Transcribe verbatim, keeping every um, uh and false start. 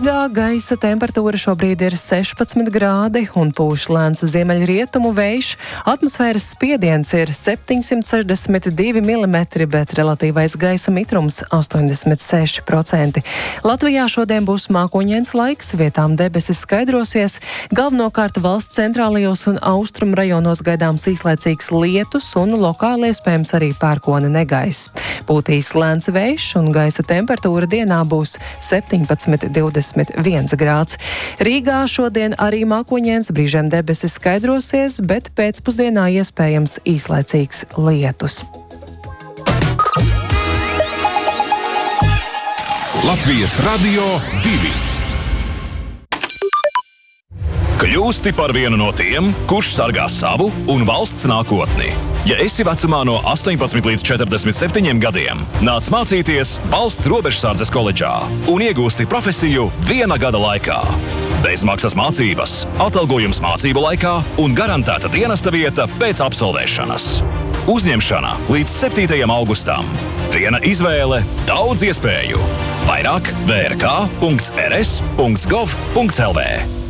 Rīgā gaisa temperatūra šobrīd ir sešpadsmit grādi un pūš lēns ziemeļrietumu vējš. Atmosfēras spiediens ir septiņsimt sešdesmit divi milimetri, bet relatīvais gaisa mitrums astoņdesmit seši procenti. Latvijā šodien būs mākoņains laiks, vietām debesis skaidrosies. Galvenokārt valsts centrālajos un austrumu rajonos gaidāms īslaicīgs lietus un lokāli iespējams arī pērkona negaiss. Pūtīs lēns vējš un gaisa temperatūra dienā būs septiņpadsmit divdesmit viens grāds. Rīgā šodien arī mākoņains, brīžiem debesis skaidrosies, bet pēcpusdienā iespējams īslaicīgs lietus. Latvijas Radio divi. Kļūsti par vienu no tiem, kurš sargā savu un valsts nākotni. Ja esi vecumā no astoņpadsmit līdz četrdesmit septiņiem gadiem, nāc mācīties Valsts robežsardzes koledžā un iegūsti profesiju viena gada laikā. Bezmaksas mācības, atalgojums mācību laikā un garantēta dienesta vieta pēc absolvēšanas. Uzņemšana līdz septītajam augustam. Viena izvēle, daudz iespēju. Vairāk v r k punkts r s punkts gov punkts l v.